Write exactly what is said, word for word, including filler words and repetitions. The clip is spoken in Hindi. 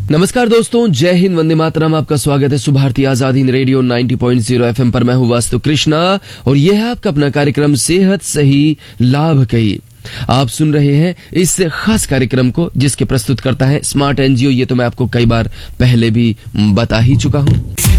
नमस्कार दोस्तों, जय हिंद, वंदे मातरम। आपका स्वागत है सुभारती आजाद हिंद रेडियो नब्बे पॉइंट शून्य एफएम पर। मैं हूं वास्तु कृष्णा और यह है आपका अपना कार्यक्रम सेहत सही लाभ कही। आप सुन रहे हैं इस खास कार्यक्रम को जिसके प्रस्तुत करता है स्मार्ट एनजीओ। ये तो मैं आपको कई बार पहले भी बता ही चुका हूं।